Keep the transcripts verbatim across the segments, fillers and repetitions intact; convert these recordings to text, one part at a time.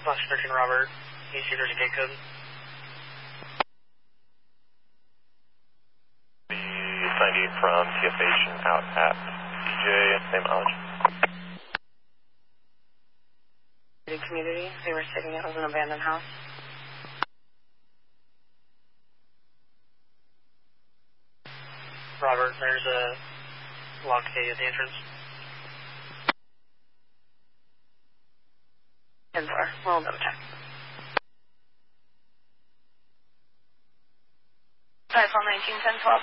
Slash thirteen Robert, you see there's a gate code. The ninety-eight from T F H and out at D J, same mileage. Community, they were stating it was an abandoned house. Robert, there's a locked gate at the entrance. ten four, we'll double check. five four nineteen ten twelve.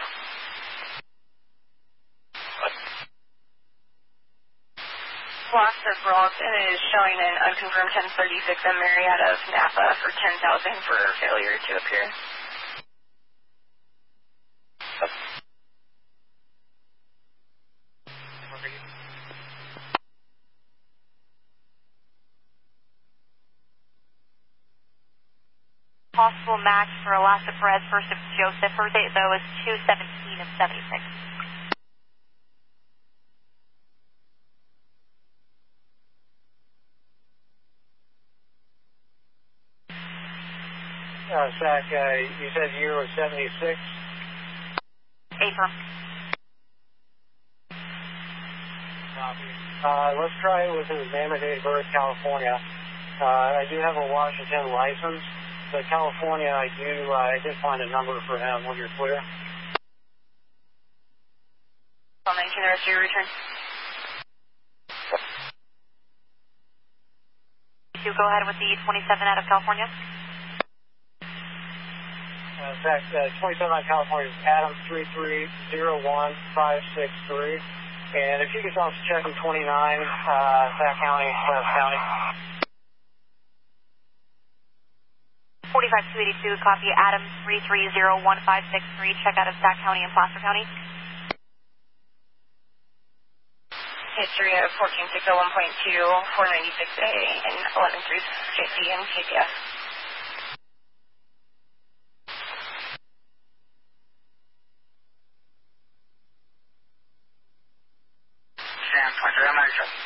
Gloucester Brock is showing an unconfirmed ten thirty-six and Marietta of Napa for ten thousand for failure to appear. Possible match for Alaska Perez, first of Joseph. Her date, though, is two seventeen of seventy-six. Uh, Zach, uh, you said year was seventy-six? April. Uh, let's try it with his name and date of birth, California. Uh, I do have a Washington license, but California, I do, uh, I did find a number for him when you're clear. I'll mention the rest of your return. You go ahead with the twenty-seven out of California. Uh, Zach, uh, twenty-seven out of California is Adam three three zero one five six three. And if you could also check in twenty-nine, uh, Sac County, West County. forty-five two eighty-two, copy Adam three three zero one five six three, check out of Sac County and Placer County. History of fourteen six oh one point two, four ninety-six A, and eleven three fifty in K P S. Sam, Parker, I'm out of trouble.